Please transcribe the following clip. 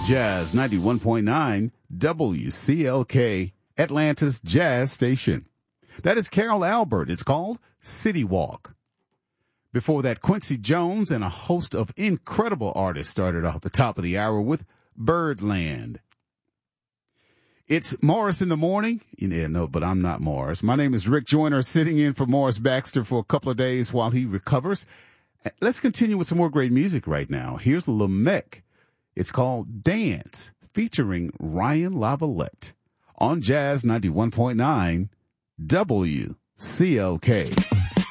Jazz 91.9 WCLK, Atlanta's Jazz Station. That is Carol Albert. It's called City Walk. Before that, Quincy Jones and a host of incredible artists started off the top of the hour with Birdland. It's Morris in the morning. Yeah, no, but I'm not Morris. My name is Rick Joyner, sitting in for Morris Baxter for a couple of days while he recovers. Let's continue with some more great music right now. Here's Lamech. It's called Dance, featuring Ryan Lavalette on Jazz 91.9 WCLK.